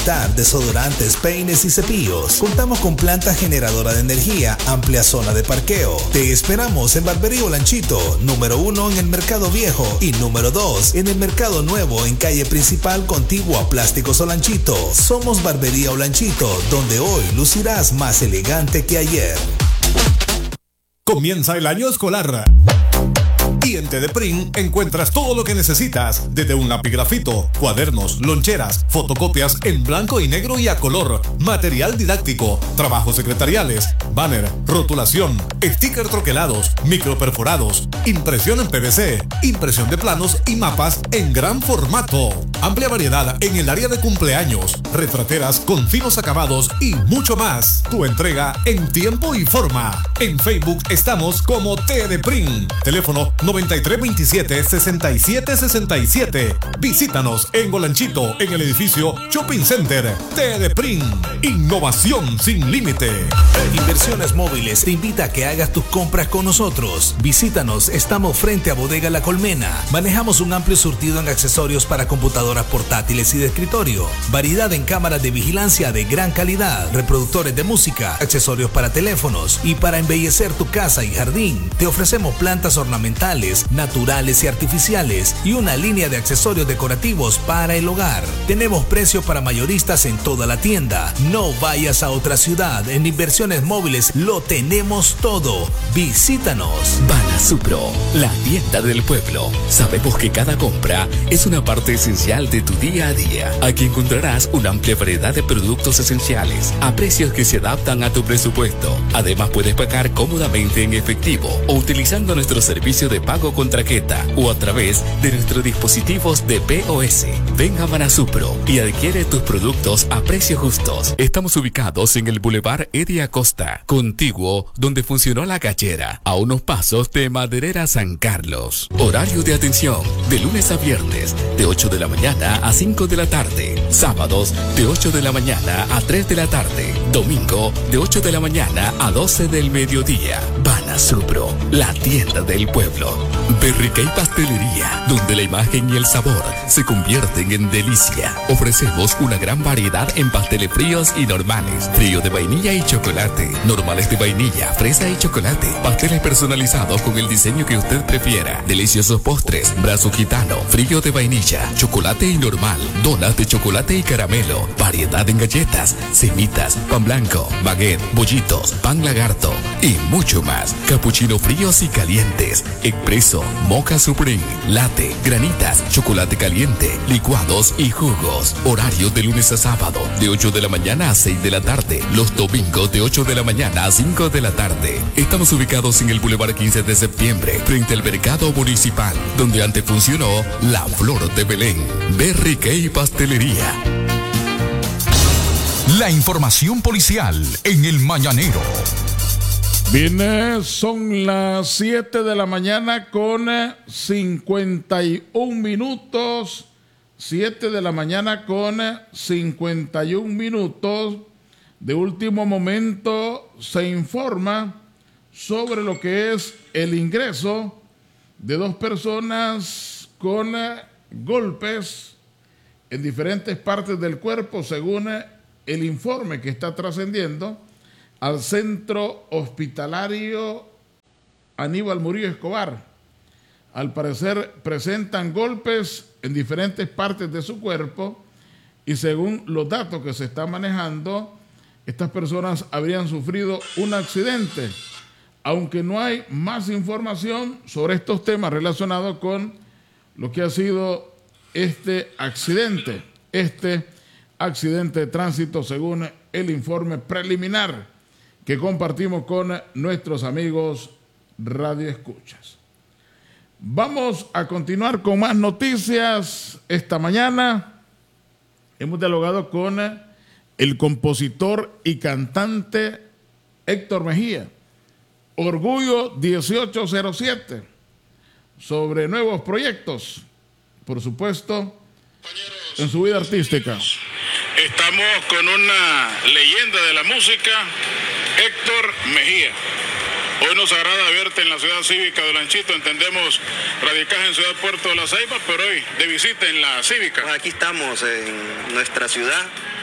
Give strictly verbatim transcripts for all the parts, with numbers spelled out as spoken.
Desodorantes, peines y cepillos. Contamos con planta generadora de energía, amplia zona de parqueo. Te esperamos en Barbería Olanchito, número uno en el Mercado Viejo y número dos en el Mercado Nuevo, en calle principal contiguo a Plásticos Olanchito. Somos Barbería Olanchito, donde hoy lucirás más elegante que ayer. Comienza el año escolar y en Tedeprin encuentras todo lo que necesitas, desde un lapigrafito, cuadernos, loncheras, fotocopias en blanco y negro y a color, material didáctico, trabajos secretariales, banner, rotulación, sticker troquelados, microperforados, impresión en P V C, impresión de planos y mapas en gran formato. Amplia variedad en el área de cumpleaños, retrateras con finos acabados y mucho más. Tu entrega en tiempo y forma. En Facebook estamos como Tedeprin. Teléfono noventa y tres veintisiete sesenta y siete sesenta y siete. Visítanos en Olanchito, en el edificio Shopping Center. Tedeprin, innovación sin límite. Inversiones Móviles te invita a que hagas tus compras con nosotros. Visítanos, estamos frente a Bodega La Colmena. Manejamos un amplio surtido en accesorios para computadoras portátiles y de escritorio, variedad en cámaras de vigilancia de gran calidad, reproductores de música, accesorios para teléfonos, y para embellecer tu casa y jardín te ofrecemos plantas ornamentales, naturales y artificiales, y una línea de accesorios decorativos para el hogar. Tenemos precios para mayoristas en toda la tienda. No vayas a otra ciudad, en Inversiones Móviles lo tenemos todo. Visítanos. Banasupro, la tienda del pueblo. Sabemos que cada compra es una parte esencial de tu día a día. Aquí encontrarás una amplia variedad de productos esenciales a precios que se adaptan a tu presupuesto. Además, puedes pagar cómodamente en efectivo o utilizando nuestro servicio de pago con tarjeta o a través de nuestros dispositivos de P O S. Ven a Banasupro y adquiere tus productos a precios justos. Estamos ubicados en el Boulevard Eddie Acosta, contiguo donde funcionó la gallera, a unos pasos de Maderera San Carlos. Horario de atención de lunes a viernes de ocho de la mañana a cinco de la tarde. Sábados de ocho de la mañana a tres de la tarde. Domingo de ocho de la mañana a doce del mediodía. Banasupro, la tienda del pueblo. Berriquey Pastelería, donde la imagen y el sabor se convierten en delicia. Ofrecemos una gran variedad en pasteles fríos y normales. Frío de vainilla y chocolate, normales de vainilla, fresa y chocolate, pasteles personalizados con el diseño que usted prefiera, deliciosos postres, brazo gitano, frío de vainilla, chocolate y normal, donas de chocolate y caramelo, variedad en galletas, semitas, pan blanco, baguette, bollitos, pan lagarto y mucho más. Capuchino fríos y calientes, expreso, mocha supreme, latte, granitas, chocolate caliente, licuados y jugos. Horario de lunes a sábado de ocho de la mañana a seis de la tarde. Los domingos de ocho de la mañana a cinco de la tarde. Estamos ubicados en el Boulevard quince de septiembre, frente al mercado municipal, donde antes funcionó la Flor de Belén. Berriquey Pastelería. La información policial en el Mañanero. Bien, eh, son las siete de la mañana con cincuenta y un minutos. siete de la mañana con cincuenta y un minutos. De último momento se informa sobre lo que es el ingreso de dos personas con golpes en diferentes partes del cuerpo, según el informe que está trascendiendo al centro hospitalario Aníbal Murillo Escobar. Al parecer presentan golpes en diferentes partes de su cuerpo y según los datos que se están manejando, estas personas habrían sufrido un accidente, aunque no hay más información sobre estos temas relacionados con lo que ha sido este accidente, este accidente de tránsito según el informe preliminar que compartimos con nuestros amigos radioescuchas. Vamos a continuar con más noticias. Esta mañana hemos dialogado con el compositor y cantante Héctor Mejía, Orgullo dieciocho cero siete, sobre nuevos proyectos, por supuesto, en su vida artística. Estamos con una leyenda de la música, Héctor Mejía. Hoy nos agrada verte en la ciudad cívica de Olanchito. Entendemos radicás en Ciudad Puerto de la Ceiba, pero hoy de visita en la cívica. Pues aquí estamos en nuestra ciudad,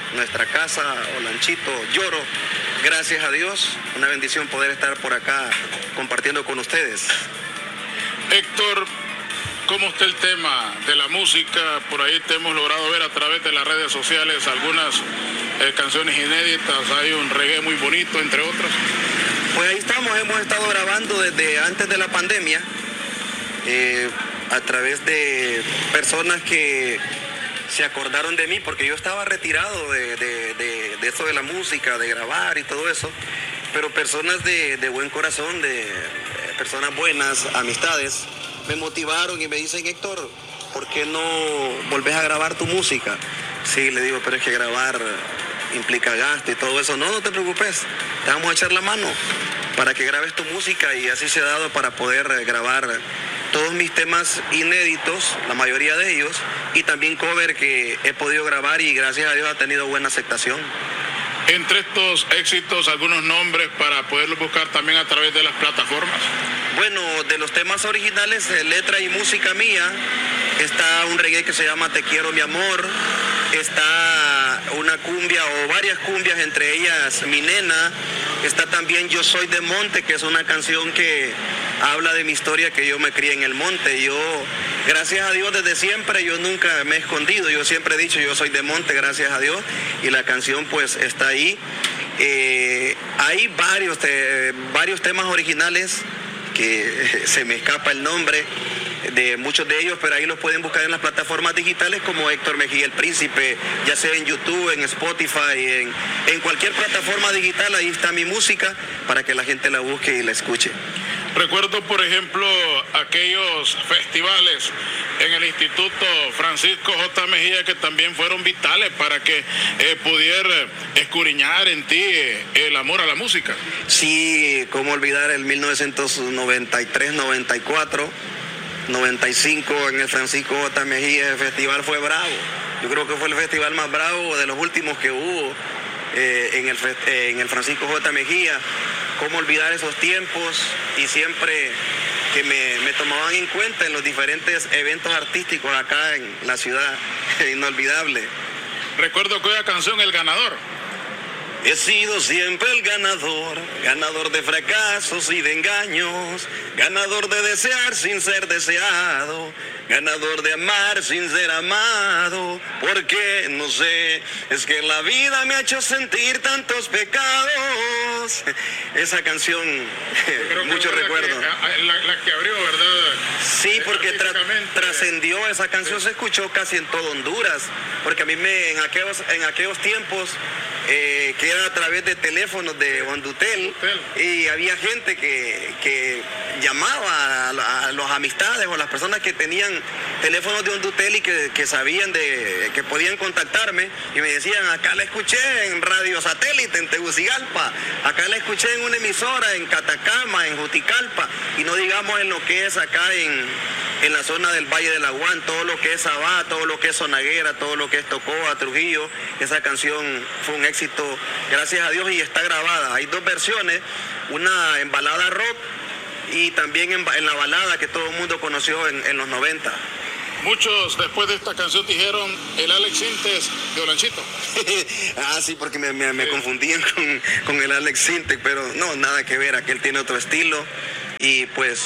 nuestra casa, Olanchito, Lloro. Gracias a Dios, una bendición poder estar por acá compartiendo con ustedes. Héctor, ¿cómo está el tema de la música? Por ahí te hemos logrado ver a través de las redes sociales algunas eh, canciones inéditas, hay un reggae muy bonito, entre otras. Pues ahí estamos, hemos estado grabando desde antes de la pandemia, eh, a través de personas que se acordaron de mí, porque yo estaba retirado de, de, de, de eso de la música, de grabar y todo eso, pero personas de, de buen corazón, de personas buenas, amistades, me motivaron y me dicen, Héctor, ¿por qué no volvés a grabar tu música? Sí, le digo, pero es que grabar implica gasto y todo eso. No, no te preocupes, te vamos a echar la mano para que grabes tu música, y así se ha dado para poder grabar todos mis temas inéditos, la mayoría de ellos, y también cover que he podido grabar y gracias a Dios ha tenido buena aceptación. Entre estos éxitos, algunos nombres para poderlos buscar también a través de las plataformas. Bueno, de los temas originales, letra y música mía, está un reggae que se llama Te Quiero Mi Amor, está una cumbia o varias cumbias, entre ellas Mi Nena, está también Yo Soy de Monte, que es una canción que habla de mi historia, que yo me crié en el monte. Yo, gracias a Dios, desde siempre, yo nunca me he escondido, yo siempre he dicho yo soy de monte, gracias a Dios, y la canción pues está ahí. Eh, hay varios, te, varios temas originales que se me escapa el nombre de muchos de ellos, pero ahí los pueden buscar en las plataformas digitales como Héctor Mejía el Príncipe, ya sea en YouTube, en Spotify, en, en cualquier plataforma digital. Ahí está mi música para que la gente la busque y la escuche. Recuerdo, por ejemplo, aquellos festivales en el Instituto Francisco J. Mejía que también fueron vitales para que eh, pudiera escudriñar en ti eh, el amor a la música. Sí, cómo olvidar el mil novecientos noventa y tres, noventa y cuatro, noventa y cinco en el Francisco J. Mejía. El festival fue bravo. Yo creo que fue el festival más bravo de los últimos que hubo eh, en, el, eh, en el Francisco J. Mejía. Cómo olvidar esos tiempos, y siempre que me, me tomaban en cuenta en los diferentes eventos artísticos acá en la ciudad. Inolvidable. Recuerdo aquella canción El Ganador. He sido siempre el ganador, ganador de fracasos y de engaños, ganador de desear sin ser deseado, ganador de amar sin ser amado, porque no sé, es que la vida me ha hecho sentir tantos pecados. Esa canción, mucho recuerdo. La, la, la que abrió, ¿verdad? Sí, porque tra trascendió, esa canción se escuchó casi en todo Honduras, porque a mí me, en aquellos, en aquellos tiempos, Eh, que era a través de teléfonos de Hondutel, y había gente que, que llamaba a, a, a las amistades o a las personas que tenían teléfonos de Hondutel y que, que sabían de que podían contactarme, y me decían, acá la escuché en Radio Satélite en Tegucigalpa, acá la escuché en una emisora en Catacama, en Juticalpa, y no digamos en lo que es acá en, en la zona del Valle del Aguán, todo lo que es Sabá, todo lo que es Sonaguera, todo lo que es Tocoa, Trujillo. Esa canción fue un éxito, gracias a Dios, y está grabada. Hay dos versiones, una en balada rock y también en, en la balada que todo el mundo conoció en, en los noventa. Muchos después de esta canción dijeron el Alex Sintes de Olanchito. Ah, sí, porque me, me, me sí. confundían con, con el Alex Sintes, pero no, nada que ver, aquel tiene otro estilo, y pues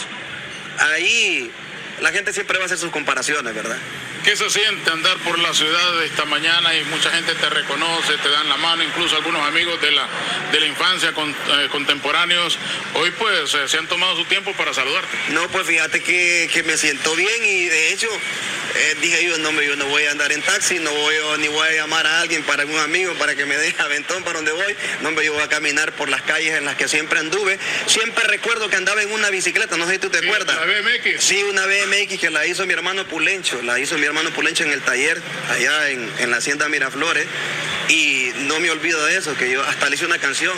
ahí la gente siempre va a hacer sus comparaciones, ¿verdad? ¿Qué se siente andar por la ciudad esta mañana y mucha gente te reconoce, te dan la mano, incluso algunos amigos de la, de la infancia con, eh, contemporáneos, hoy pues eh, se han tomado su tiempo para saludarte? No, pues fíjate que, que me siento bien, y de hecho eh, dije yo, no, yo no voy a andar en taxi, no voy a, ni voy a llamar a alguien, para algún amigo, para que me dé aventón para donde voy. No, yo voy a caminar por las calles en las que siempre anduve. Siempre recuerdo que andaba en una bicicleta, no sé si tú te sí, acuerdas. ¿La B M X? Sí, una B M X que la hizo mi hermano Pulencho, la hizo mi hermano Pulencho en el taller, allá en, en la hacienda Miraflores, y no me olvido de eso, que yo hasta le hice una canción.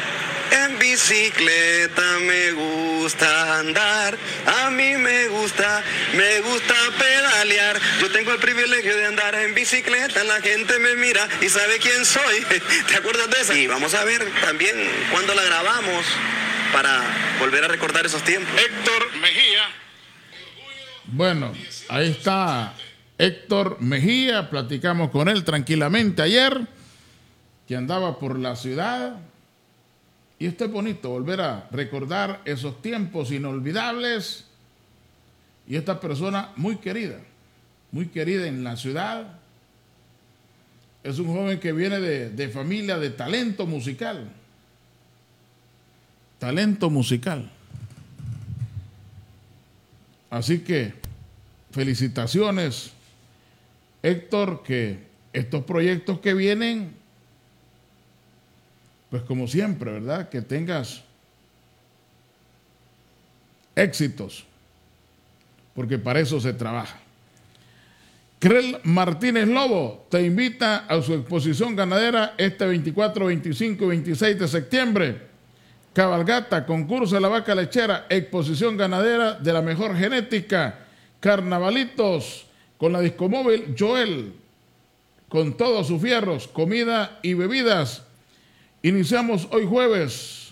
En bicicleta me gusta andar, a mí me gusta, me gusta pedalear. Yo tengo el privilegio de andar en bicicleta, la gente me mira y sabe quién soy. ¿Te acuerdas de esa? Y vamos a ver también cuándo la grabamos para volver a recordar esos tiempos. Héctor Mejía. Bueno, ahí está Héctor Mejía, platicamos con él tranquilamente ayer que andaba por la ciudad. Y esto es bonito, volver a recordar esos tiempos inolvidables. Y esta persona muy querida, muy querida en la ciudad. Es un joven que viene de, de familia de talento musical. Talento musical. Así que felicitaciones, Héctor, que estos proyectos que vienen, pues como siempre, ¿verdad? Que tengas éxitos, porque para eso se trabaja. Crel Martínez Lobo te invita a su exposición ganadera este veinticuatro, veinticinco y veintiséis de septiembre. Cabalgata, concurso de la vaca lechera, exposición ganadera de la mejor genética, carnavalitos con la discomóvil Joel, con todos sus fierros, comida y bebidas. Iniciamos hoy jueves,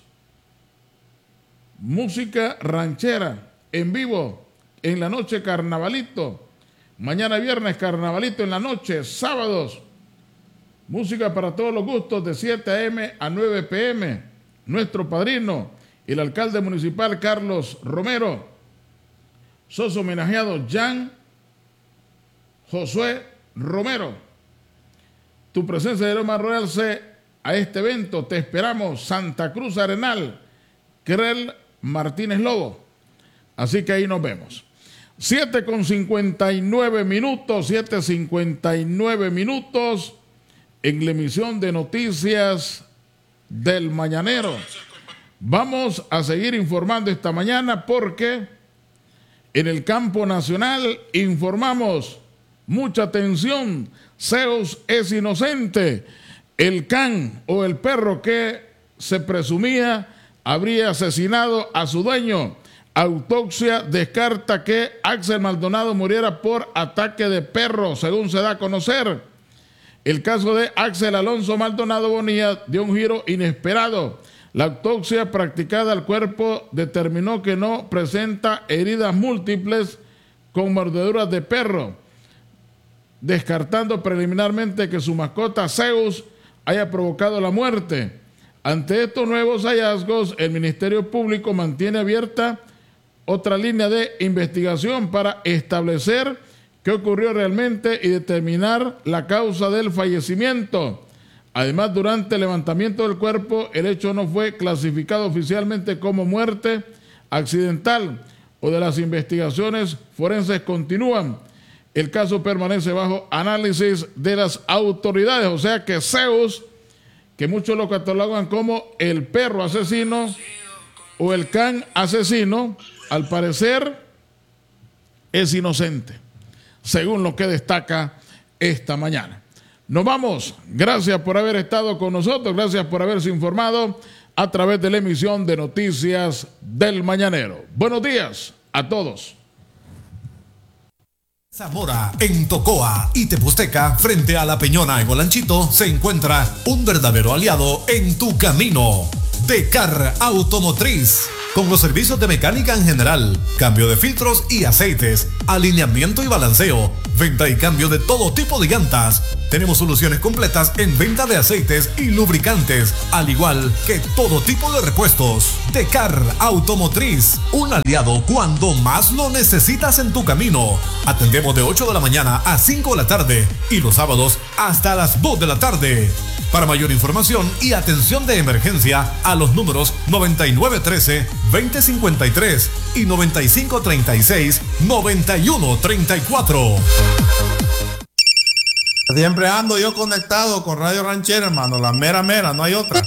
música ranchera en vivo, en la noche carnavalito, mañana viernes carnavalito en la noche, sábados, música para todos los gustos de siete a eme a nueve pe eme. Nuestro padrino, el alcalde municipal Carlos Romero. Sos homenajeado Jan Josué Romero. Tu presencia debe más rodearse a este evento. Te esperamos, Santa Cruz Arenal, Crel Martínez Lobo. Así que ahí nos vemos. siete con cincuenta y nueve minutos, siete cincuenta y nueve minutos en la emisión de noticias del Mañanero. Vamos a seguir informando esta mañana porque en el campo nacional informamos, mucha atención, Zeus es inocente. El can o el perro que se presumía habría asesinado a su dueño. Autopsia descarta que Axel Maldonado muriera por ataque de perro, según se da a conocer. El caso de Axel Alonso Maldonado Bonilla dio un giro inesperado. La autopsia practicada al cuerpo determinó que no presenta heridas múltiples con mordeduras de perro, descartando preliminarmente que su mascota Zeus haya provocado la muerte. Ante estos nuevos hallazgos, el Ministerio Público mantiene abierta otra línea de investigación para establecer qué ocurrió realmente y determinar la causa del fallecimiento. Además, durante el levantamiento del cuerpo, el hecho no fue clasificado oficialmente como muerte accidental o de las investigaciones forenses continúan. El caso permanece bajo análisis de las autoridades, o sea que Zeus, que muchos lo catalogan como el perro asesino o el can asesino, al parecer es inocente, según lo que destaca esta mañana. Nos vamos. Gracias por haber estado con nosotros. Gracias por haberse informado a través de la emisión de Noticias del Mañanero. Buenos días a todos. Zamora, en Tocoa y Teposteca, frente a La Peñona en Olanchito, se encuentra un verdadero aliado en tu camino. Decar Automotriz, con los servicios de mecánica en general, cambio de filtros y aceites, alineamiento y balanceo, venta y cambio de todo tipo de llantas. Tenemos soluciones completas en venta de aceites y lubricantes, al igual que todo tipo de repuestos. Decar Automotriz, un aliado cuando más lo necesitas en tu camino. Atendemos de ocho de la mañana a cinco de la tarde y los sábados hasta las dos de la tarde. Para mayor información y atención de emergencia, a los números noventa y nueve trece, veinte cincuenta y tres y noventa y cinco treinta y seis, noventa y uno treinta y cuatro. Siempre ando yo conectado con Radio Ranchera, hermano, la mera mera, no hay otra.